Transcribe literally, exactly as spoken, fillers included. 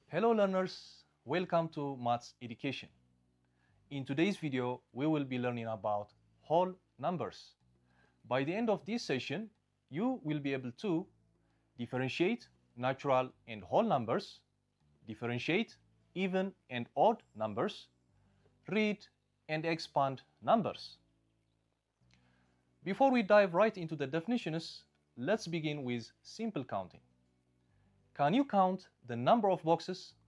Hello learners, welcome to Maths Education. In today's video, we will be learning about whole numbers. By the end of this session, you will be able to differentiate natural and whole numbers, differentiate even and odd numbers, read and expand numbers. Before we dive right into the definitions, let's begin with simple counting. Can you count the number of boxes